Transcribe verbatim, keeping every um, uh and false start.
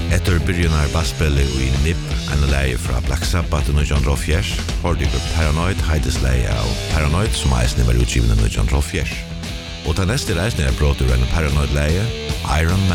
Etter byrjunar basspille i N I P, en leie fra Black Sabbath i nitjan fjers, hørte jeg Paranoid heides leie av Paranoid som eisne var utgiven i nitjan fjers. Og ta neste reisende er brått ur en Paranoid leie, Iron Man.